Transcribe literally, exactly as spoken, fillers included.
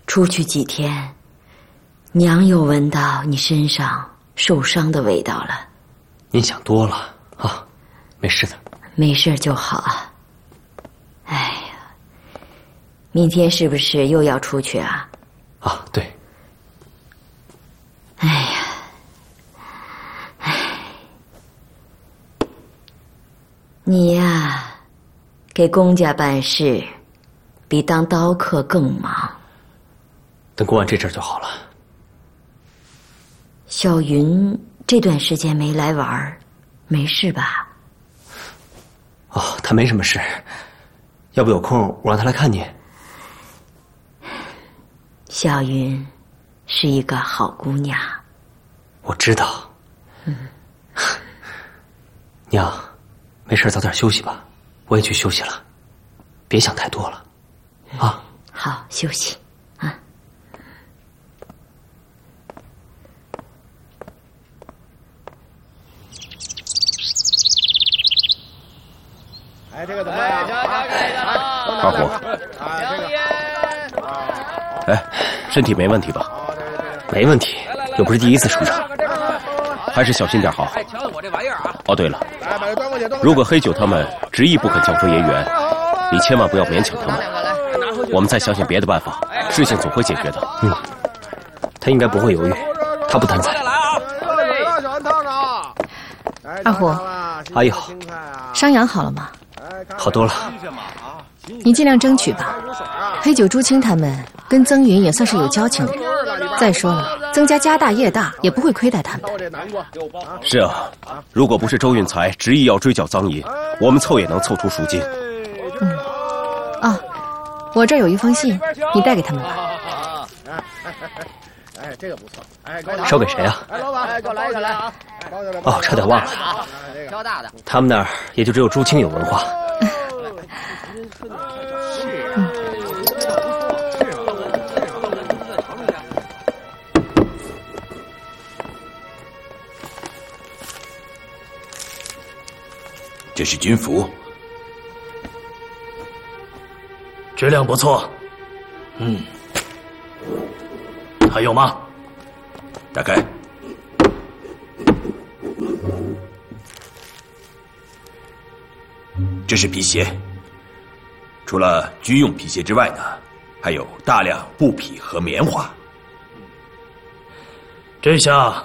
出去几天，娘又闻到你身上受伤的味道了。 您想多了啊，没事的。 没事就好。哎呀，明天是不是又要出去啊？ 啊，对。 哎呀，哎，你呀，给公家办事，比当刀客更忙。 等过完这阵就好了。 小云这段时间没来玩，没事吧？ 哦，她没什么事，要不有空我让她来看你。 小云是一个好姑娘。 我知道。嗯。娘，没事早点休息吧，我也去休息了，别想太多了，啊。 好，休息。 哎，这个怎么样？ 二虎，哎，身体没问题吧？ 没问题，又不是第一次出场， 还是小心点好。 哎，瞧瞧我这玩意儿啊！ 哦，对了，如果黑九他们执意不肯交出爷园，你千万不要勉强他们。我们再想想别的办法，事情总会解决的。 嗯，他应该不会犹豫，他不贪财。 二虎， 阿姨好。 伤养好了吗？ 好多了。 你尽量争取吧。黑九、朱青他们跟曾云也算是有交情的人。再说了，曾家家大业大，也不会亏待他们的。 是啊，如果不是周运才执意要追缴赃银，我们凑也能凑出赎金。 嗯。哦，我这儿有一封信，你带给他们吧。 哎，这个不错。哎， 捎给谁啊？ 哎，老板，给我来一个来啊！ 哦，差点忘了。 挑大的。 他们那儿也就只有朱青有文化。 这是军服， 质量不错。嗯，还有吗？ 打开。这是皮鞋，除了军用皮鞋之外呢，还有大量布匹和棉花。 这下